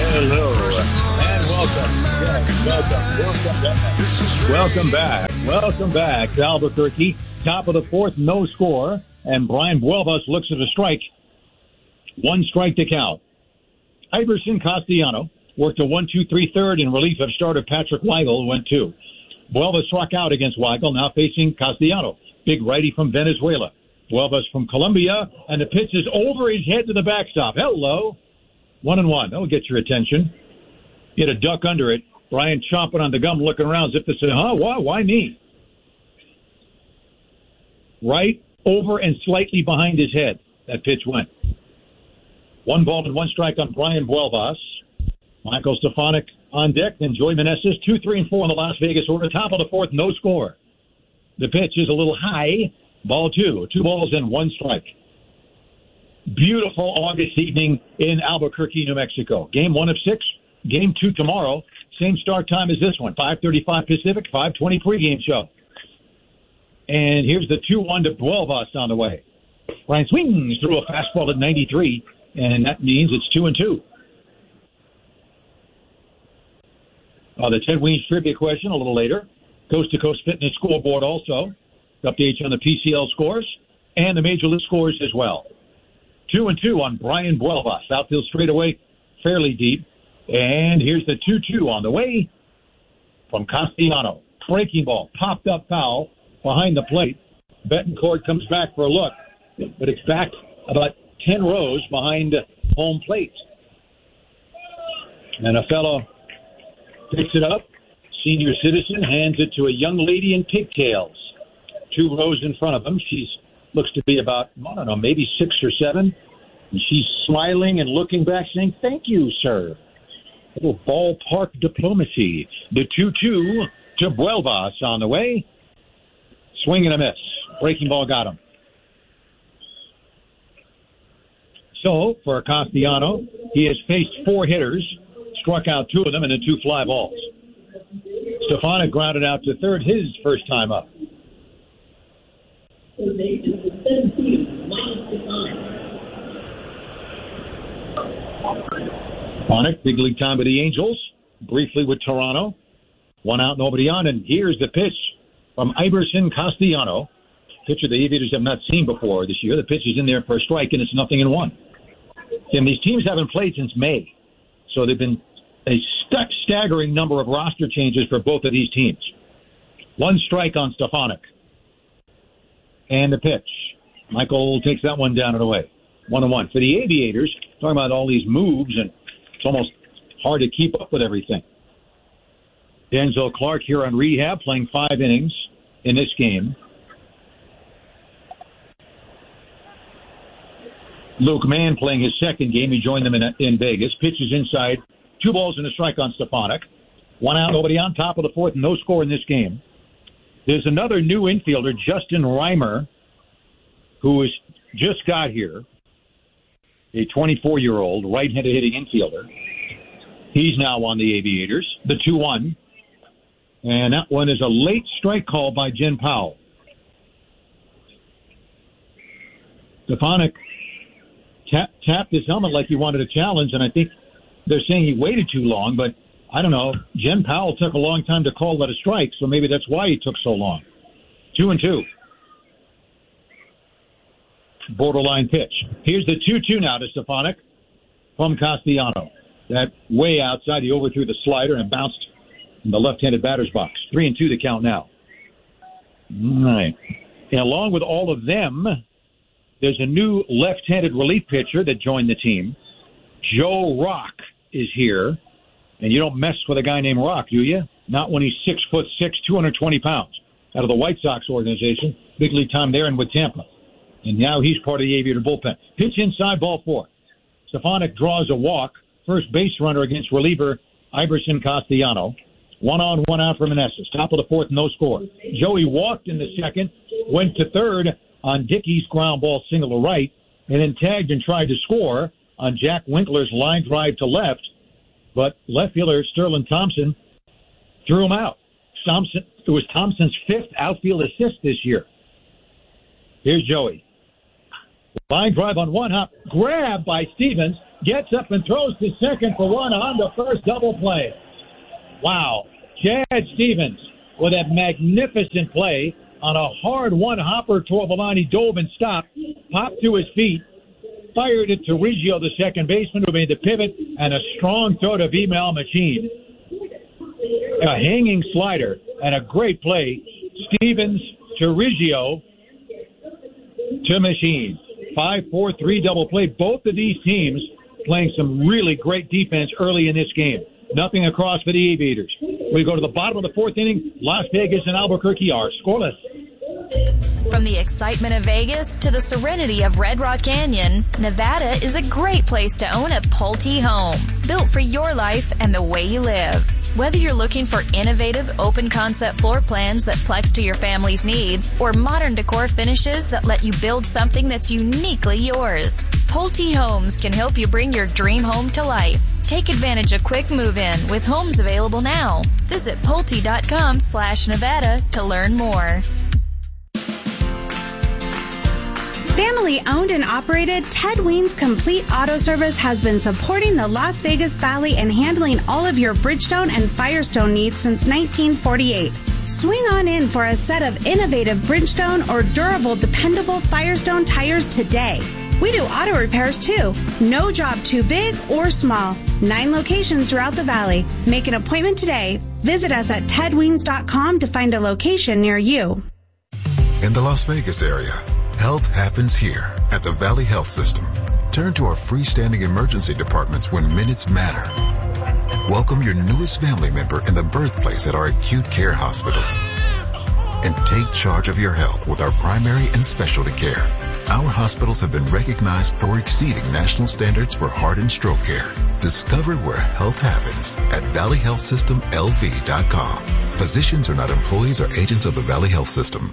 Hello and welcome back. Welcome back to Albuquerque. Top of the fourth, no score, and Brian Buelvas looks at a strike. One strike to count. Iverson Castellano worked a 1-2-3 third in relief of starter Patrick Weigel, went two. Buelvas struck out against Weigel, now facing Castellano. Big righty from Venezuela. Buelvas from Colombia, and the pitch is over his head to the backstop. Hello. 1-1. That'll get your attention. He had a duck under it. Brian chomping on the gum, looking around as if to say, why me? Right over and slightly behind his head, that pitch went. 1 ball and 1 strike on Brian Buelvas. Michael Stefanik on deck, then Joey Meneses, 2, 3, and 4 in the Las Vegas order. Top of the fourth, no score. The pitch is a little high. Ball 2. 2 balls and 1 strike. Beautiful August evening in Albuquerque, New Mexico. Game 1 of 6. Game 2 tomorrow. Same start time as this one. 5:35 Pacific, 5:20 pregame show. And here's the 2-1 to Buelvas on the way. Brian swings through a fastball at 93, and that means it's 2-2. The Ted Weens trivia question a little later. Coast to Coast Fitness scoreboard also. Updates on the PCL scores and the Major League scores as well. 2-2 on Brian Buelvas. Outfield straightaway, fairly deep. And here's the 2-2 on the way from Castellano. Breaking ball, popped up foul behind the plate. Betancourt comes back for a look, but it's back about 10 rows behind home plate. And a fellow picks it up. Senior citizen hands it to a young lady in pigtails. 2 rows in front of him. She looks to be about, maybe 6 or 7. And she's smiling and looking back saying, "Thank you, sir." A little ballpark diplomacy. The 2-2 to Buelvas on the way. Swing and a miss. Breaking ball got him. So, for Castellano, he has faced 4 hitters, struck out 2 of them, and then 2 fly balls. Stefanik grounded out to third his first time up. Stefanik, big league time with the Angels, briefly with Toronto. 1 out, nobody on, and here's the pitch from Iverson Castellano. Pitcher the Aviators have not seen before this year. The pitch is in there for a strike, and it's 0-1. And these teams haven't played since May, so they've been a staggering number of roster changes for both of these teams. 1 strike on Stefanik. And the pitch. Michael takes that one down and away. 1-1. For the Aviators, talking about all these moves, and it's almost hard to keep up with everything. Denzel Clark here on rehab, playing 5 innings in this game. Luke Mann playing his second game. He joined them in Vegas. Pitches inside. 2 balls and a strike on Stefanik. 1 out, nobody on. Top of the fourth, no score in this game. There's another new infielder, Justin Reimer, who has just got here, a 24-year-old right-handed hitting infielder. He's now on the Aviators, the 2-1. And that one is a late strike call by Jen Powell. Stefanik tapped his helmet like he wanted a challenge, and I think they're saying he waited too long, but I don't know. Jen Powell took a long time to call that a strike, so maybe that's why he took so long. 2-2. Borderline pitch. Here's the 2-2 now to Stefanik from Castellano. That way outside, he overthrew the slider and bounced in the left-handed batter's box. 3-2 the count now. All right. And along with all of them, there's a new left-handed relief pitcher that joined the team. Joe Rock is here. And you don't mess with a guy named Rock, do you? Not when he's 6'6", 220 pounds. Out of the White Sox organization. Big league time there and with Tampa. And now he's part of the Aviator bullpen. Pitch inside, ball 4. Stefanik draws a walk. First base runner against reliever Iverson Castellano. 1 on, 1 out for Meneses. Top of the fourth, no score. Joey walked in the second, went to third on Dickey's ground ball single to right, and then tagged and tried to score on Jack Winkler's line drive to left. But left fielder Sterling Thompson threw him out. It was Thompson's 5th outfield assist this year. Here's Joey. Line drive on 1 hop. Grab by Stevens. gets up and throws to second for one on the first double play. Wow. Chad Stevens with a magnificent play on a hard one-hopper toward the line. He dove and stopped, popped to his feet, fired it to Riggio, the second baseman, who made the pivot, and a strong throw to Vimal Machine. A hanging slider and a great play. Stevens to Riggio to Machine. 5-4-3 double play. Both of these teams playing some really great defense early in this game. Nothing across for the Aviators. We go to the bottom of the fourth inning. Las Vegas and Albuquerque are scoreless. From the excitement of Vegas to the serenity of Red Rock Canyon, Nevada is a great place to own a Pulte home, built for your life and the way you live. Whether you're looking for innovative, open-concept floor plans that flex to your family's needs, or modern decor finishes that let you build something that's uniquely yours, Pulte Homes can help you bring your dream home to life. Take advantage of quick move-in with homes available now. Visit Pulte.com/Nevada to learn more. Family owned and operated, Ted Ween's Complete Auto Service has been supporting the Las Vegas Valley and handling all of your Bridgestone and Firestone needs since 1948. Swing on in for a set of innovative Bridgestone or durable, dependable Firestone tires today. We do auto repairs too. No job too big or small. 9 locations throughout the valley. Make an appointment today. Visit us at tedweens.com to find a location near you. In the Las Vegas area, health happens here at the Valley Health System. Turn to our freestanding emergency departments when minutes matter. Welcome your newest family member in the birthplace at our acute care hospitals. And take charge of your health with our primary and specialty care. Our hospitals have been recognized for exceeding national standards for heart and stroke care. Discover where health happens at valleyhealthsystemlv.com. Physicians are not employees or agents of the Valley Health System.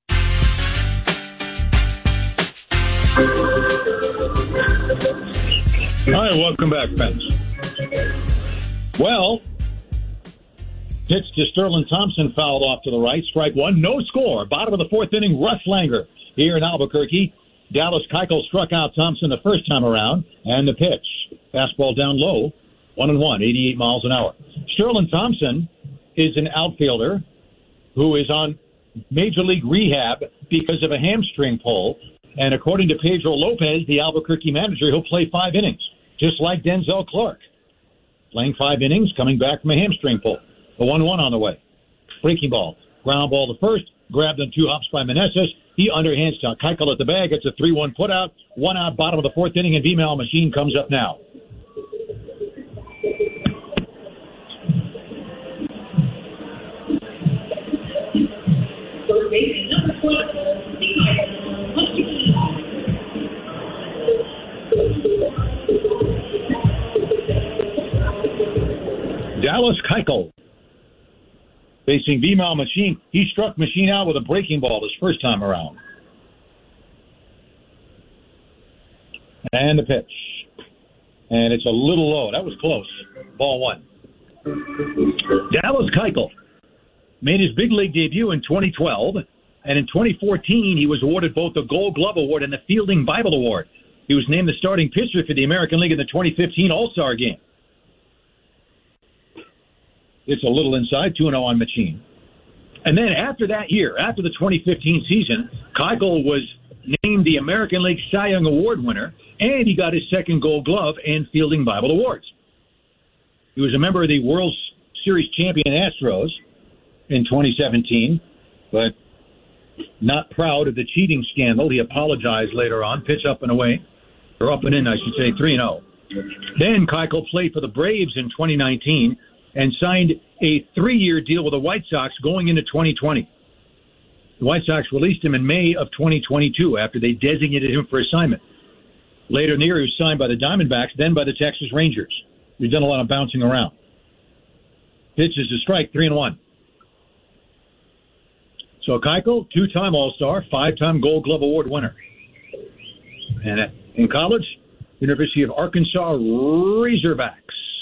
All right, welcome back, friends. Well, pitch to Sterling Thompson, fouled off to the right. Strike one, no score. Bottom of the fourth inning, Russ Langer here in Albuquerque. Dallas Keuchel struck out Thompson the first time around, and the pitch. Fastball down low, 1-1, 88 miles an hour. Sterling Thompson is an outfielder who is on Major League rehab because of a hamstring pull. And according to Pedro Lopez, the Albuquerque manager, he'll play 5 innings, just like Denzel Clark. Playing 5 innings, coming back from a hamstring pull. A 1-1 on the way. Breaking ball. Ground ball to first. Grabbed on 2 hops by Meneses. He underhands to Keuchel at the bag. It's a 3-1 put out. 1 out, bottom of the fourth inning, and Vimal Machine comes up now. Dallas Keuchel facing Vimal Machine. He struck Machine out with a breaking ball his first time around. And the pitch. And it's a little low. That was close. Ball 1. Dallas Keuchel made his big league debut in 2012. And in 2014, he was awarded both the Gold Glove Award and the Fielding Bible Award. He was named the starting pitcher for the American League in the 2015 All-Star Game. It's a little inside, 2-0 on Machine. And then after that year, after the 2015 season, Keuchel was named the American League Cy Young Award winner, and he got his second Gold Glove and Fielding Bible Awards. He was a member of the World Series champion Astros in 2017, but not proud of the cheating scandal. He apologized later on. Pitch up and away. Or up and in, I should say, 3-0. Then Keuchel played for the Braves in 2019 and signed a 3-year deal with the White Sox going into 2020. The White Sox released him in May of 2022 after they designated him for assignment. Later in the year, he was signed by the Diamondbacks, then by the Texas Rangers. He's done a lot of bouncing around. Pitch is a strike, 3-1. So Keuchel, 2-time All-Star, 5-time Gold Glove Award winner. And in college, University of Arkansas Razorbacks.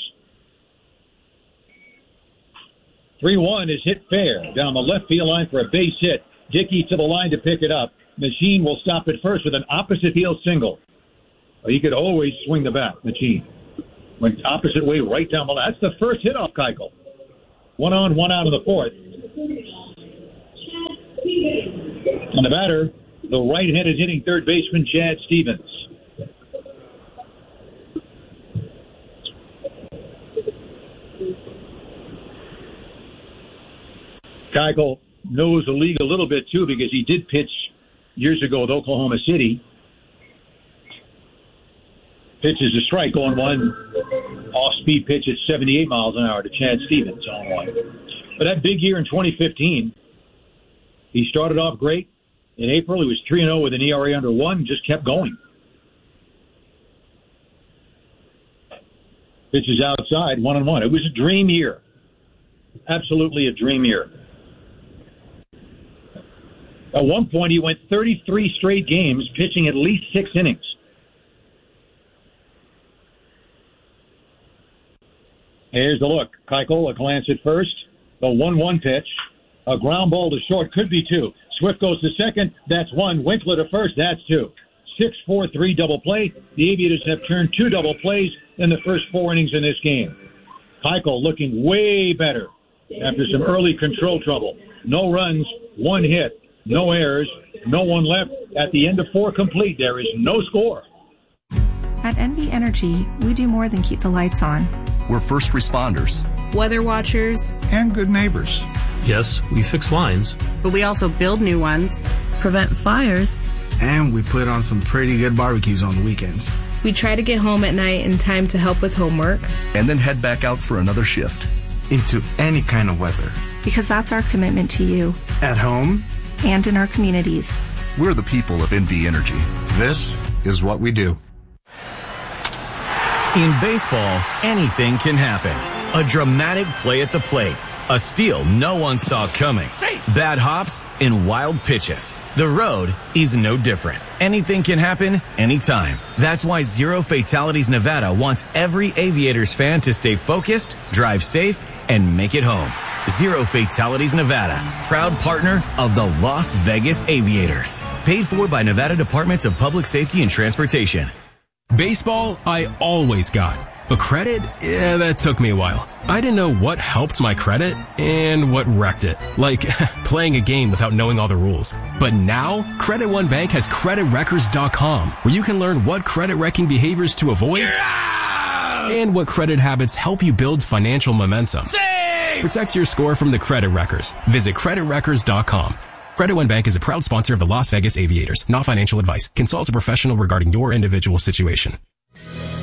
3-1 is hit fair down the left field line for a base hit. Dickey to the line to pick it up. Machine will stop it first with an opposite field single. He could always swing the bat, Machine. Went opposite way right down the line. That's the first hit off Keuchel. 1 on, 1 out in the fourth. And the batter, the right-handed hitting third baseman, Chad Stevens. Keuchel knows the league a little bit, too, because he did pitch years ago with Oklahoma City. Pitches a strike on one. Off-speed pitch at 78 miles an hour to Chad Stevens on one. But that big year in 2015, he started off great. In April, he was 3-0 with an ERA under 1, just kept going. Pitches outside, 1-1. It was a dream year. Absolutely a dream year. At one point, he went 33 straight games, pitching at least 6 innings. Here's the look. Keuchel, a glance at first. The 1-1 pitch. A ground ball to short. Could be 2. Swift goes to second. That's 1. Winkler to first. That's 2. 6-4-3 double play. The Aviators have turned 2 double plays in the first 4 innings in this game. Keuchel looking way better after some early control trouble. No runs, 1 hit, no errors, no one left. At the end of 4 complete, there is no score. At NV Energy, we do more than keep the lights on. We're first responders, weather watchers, and good neighbors. Yes, we fix lines, but we also build new ones, prevent fires, and we put on some pretty good barbecues on the weekends. We try to get home at night in time to help with homework, and then head back out for another shift. Into any kind of weather. Because that's our commitment to you. At home. And in our communities. We're the people of NV Energy. This is what we do. In baseball, anything can happen. A dramatic play at the plate. A steal no one saw coming. Bad hops and wild pitches. The road is no different. Anything can happen anytime. That's why Zero Fatalities Nevada wants every Aviators fan to stay focused, drive safe, and make it home. Zero Fatalities Nevada, proud partner of the Las Vegas Aviators. Paid for by Nevada Departments of Public Safety and Transportation. Baseball, I always got. But credit, yeah, that took me a while. I didn't know what helped my credit and what wrecked it. Like playing a game without knowing all the rules. But now, Credit One Bank has CreditWreckers.com, where you can learn what credit wrecking behaviors to avoid and what credit habits help you build financial momentum. Protect your score from the Credit Wreckers. Visit CreditWreckers.com. Credit One Bank is a proud sponsor of the Las Vegas Aviators. Not financial advice. Consult a professional regarding your individual situation.